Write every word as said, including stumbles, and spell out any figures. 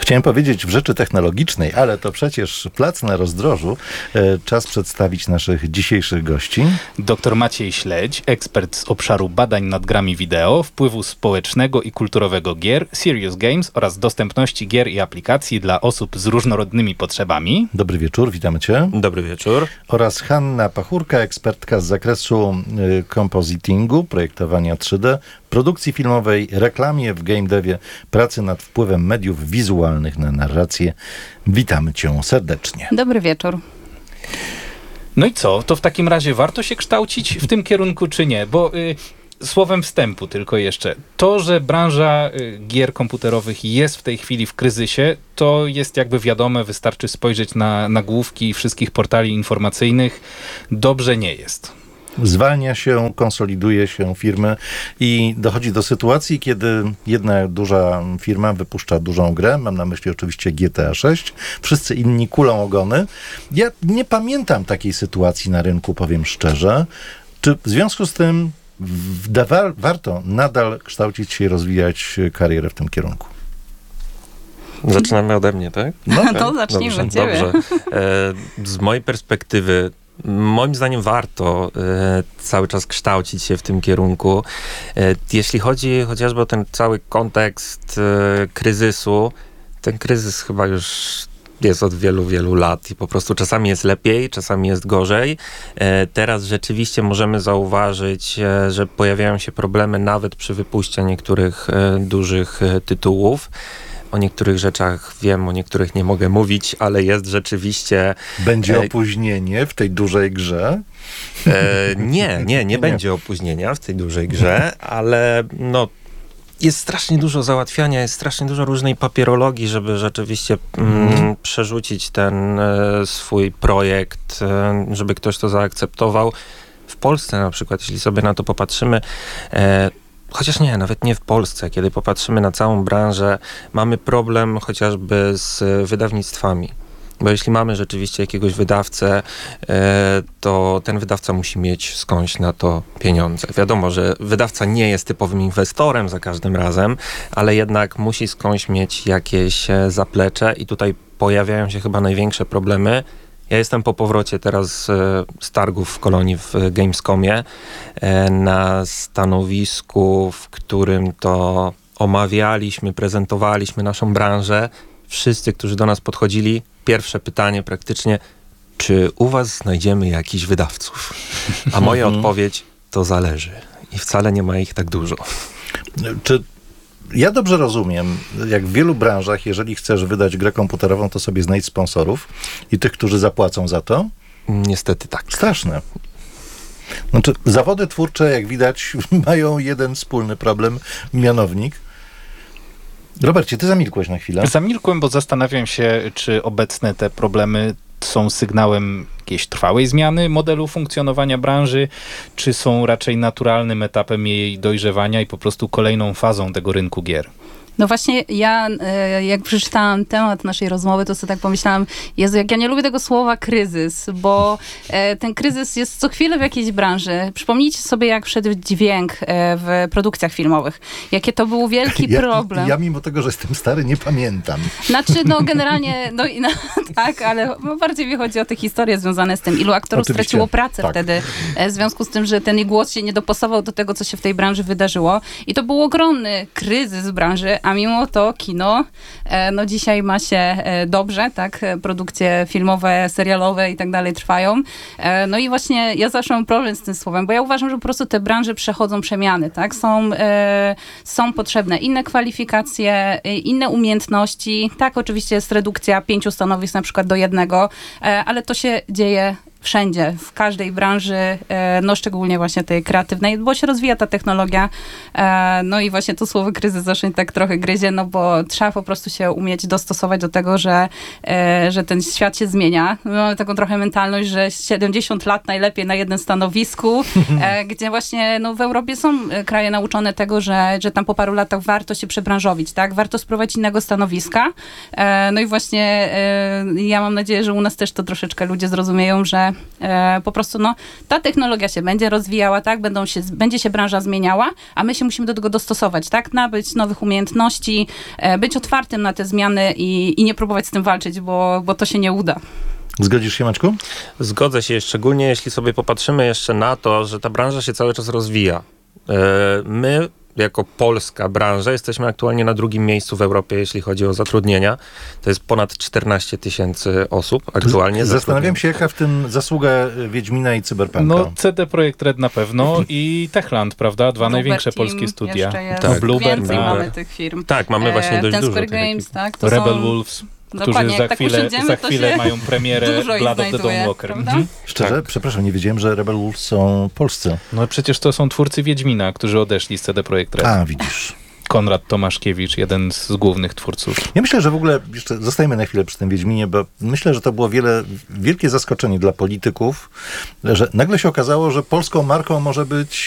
Chciałem powiedzieć w rzeczy technologicznej, ale to przecież plac na rozdrożu. Czas przedstawić naszych dzisiejszych gości. Doktor Maciej Śledź, ekspert z obszaru badań nad grami wideo, wpływu społecznego i kulturowego gier, Serious Games oraz dostępności gier i aplikacji dla osób z różnorodnymi potrzebami. Dobry wieczór, witamy Cię. Dobry wieczór. Oraz Hanna Pachurka, ekspertka z zakresu y, compositingu, projektowania trzy D, produkcji filmowej, reklamie, w game devie, pracy nad wpływem mediów wizualnych na narrację. Witamy Cię serdecznie. Dobry wieczór. No i co? To w takim razie warto się kształcić w tym kierunku, czy nie? Bo y, słowem wstępu tylko jeszcze. To, że branża y, gier komputerowych jest w tej chwili w kryzysie, to jest jakby wiadome, wystarczy spojrzeć na nagłówki wszystkich portali informacyjnych. Dobrze nie jest. Zwalnia się, konsoliduje się firmy i dochodzi do sytuacji, kiedy jedna duża firma wypuszcza dużą grę, mam na myśli oczywiście G T A sześć, wszyscy inni kulą ogony. Ja nie pamiętam takiej sytuacji na rynku, powiem szczerze. Czy w związku z tym w, wa, warto nadal kształcić się i rozwijać karierę w tym kierunku? Zaczynamy ode mnie, tak? No, okay. To zacznijmy dobrze, od ciebie. Dobrze. E, z mojej perspektywy moim zdaniem warto e, cały czas kształcić się w tym kierunku. E, jeśli chodzi chociażby o ten cały kontekst e, kryzysu, ten kryzys chyba już jest od wielu, wielu lat i po prostu czasami jest lepiej, czasami jest gorzej. E, teraz rzeczywiście możemy zauważyć, e, że pojawiają się problemy nawet przy wypuście niektórych e, dużych e, tytułów. O niektórych rzeczach wiem, o niektórych nie mogę mówić, ale jest rzeczywiście... Będzie opóźnienie w tej dużej grze? E, nie, nie, nie, nie będzie opóźnienia w tej dużej grze, ale no, jest strasznie dużo załatwiania, jest strasznie dużo różnej papierologii, żeby rzeczywiście mm, przerzucić ten e, swój projekt, e, żeby ktoś to zaakceptował. W Polsce na przykład, jeśli sobie na to popatrzymy, e, chociaż nie, nawet nie w Polsce. Kiedy popatrzymy na całą branżę, mamy problem chociażby z wydawnictwami. Bo jeśli mamy rzeczywiście jakiegoś wydawcę, to ten wydawca musi mieć skądś na to pieniądze. Wiadomo, że wydawca nie jest typowym inwestorem za każdym razem, ale jednak musi skądś mieć jakieś zaplecze i tutaj pojawiają się chyba największe problemy. Ja jestem po powrocie teraz z targów w Kolonii w Gamescomie na stanowisku, w którym to omawialiśmy, prezentowaliśmy naszą branżę. Wszyscy, którzy do nas podchodzili, pierwsze pytanie praktycznie, czy u was znajdziemy jakichś wydawców? A moja odpowiedź, to zależy. I wcale nie ma ich tak dużo. Czy ja dobrze rozumiem, jak w wielu branżach, jeżeli chcesz wydać grę komputerową, to sobie znajdź sponsorów i tych, którzy zapłacą za to? Niestety tak. Straszne. Znaczy, zawody twórcze, jak widać, mają jeden wspólny problem, mianownik. Robercie, ty zamilkłeś na chwilę. Zamilkłem, bo zastanawiam się, czy obecne te problemy są sygnałem jakiejś trwałej zmiany modelu funkcjonowania branży, czy są raczej naturalnym etapem jej dojrzewania i po prostu kolejną fazą tego rynku gier? No właśnie ja, jak przeczytałam temat naszej rozmowy, to sobie tak pomyślałam, Jezu, jak ja nie lubię tego słowa kryzys, bo ten kryzys jest co chwilę w jakiejś branży. Przypomnijcie sobie, jak wszedł dźwięk w produkcjach filmowych. Jakie to był wielki ja, problem. Ja mimo tego, że jestem stary, nie pamiętam. Znaczy, no generalnie, no, no tak, ale bardziej mi chodzi o te historie związane z tym, ilu aktorów Oczywiście. straciło pracę tak. wtedy, w związku z tym, że ten ich głos się nie dopasował do tego, co się w tej branży wydarzyło. I to był ogromny kryzys w branży, a mimo to kino, no dzisiaj ma się dobrze, tak, produkcje filmowe, serialowe i tak dalej trwają. No i właśnie ja zawsze mam problem z tym słowem, bo ja uważam, że po prostu te branże przechodzą przemiany, tak, są, są potrzebne inne kwalifikacje, inne umiejętności, tak, oczywiście jest redukcja pięciu stanowisk na przykład do jednego, ale to się dzieje wszędzie, w każdej branży, no szczególnie właśnie tej kreatywnej, bo się rozwija ta technologia, no i właśnie to słowo kryzys zawsze tak trochę gryzie, no bo trzeba po prostu się umieć dostosować do tego, że, że ten świat się zmienia. My mamy taką trochę mentalność, że siedemdziesiąt lat najlepiej na jednym stanowisku, gdzie właśnie no w Europie są kraje nauczone tego, że, że tam po paru latach warto się przebranżowić, tak? Warto spróbować innego stanowiska. No i właśnie ja mam nadzieję, że u nas też to troszeczkę ludzie zrozumieją, że że e, po prostu no, ta technologia się będzie rozwijała, tak, Będą się, będzie się branża zmieniała, a my się musimy do tego dostosować, tak, nabyć nowych umiejętności, e, być otwartym na te zmiany i, i nie próbować z tym walczyć, bo, bo to się nie uda. Zgodzisz się, Maćku? Zgodzę się, szczególnie jeśli sobie popatrzymy jeszcze na to, że ta branża się cały czas rozwija. E, My jako polska branża jesteśmy aktualnie na drugim miejscu w Europie, jeśli chodzi o zatrudnienia. To jest ponad czternaście tysięcy osób aktualnie. Zastanawiam się, jaka w tym zasługa Wiedźmina i Cyberpunka. No C D Projekt Red na pewno i Techland, prawda? Dwa Bluebird największe Team polskie studia. jeszcze jest. Tak. Bluebird, Więcej tak. mamy tych firm. Tak, mamy właśnie dość Ten dużo Square tych Games, ekip. tak, to Rebel są... Wolves, Dokładnie, którzy jak za tak chwilę, usiądziemy, za to chwilę się mają premierę dużo ich Blood of the znajduje, Dawnwalker. prawda? Mhm. Szczerze, Tak. przepraszam, nie wiedziałem, że Rebel Wolves są polscy. No przecież to są twórcy Wiedźmina, którzy odeszli z C D Projekt Red. A, widzisz. Konrad Tomaszkiewicz, jeden z głównych twórców. Ja myślę, że w ogóle, jeszcze zostajmy na chwilę przy tym Wiedźminie, bo myślę, że to było wiele, wielkie zaskoczenie dla polityków, że nagle się okazało, że polską marką może być